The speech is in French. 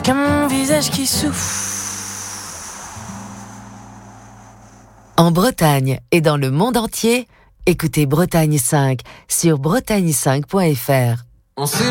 jusqu'à mon visage qui souffre. En Bretagne et dans le monde entier, écoutez Bretagne 5 sur bretagne5.fr.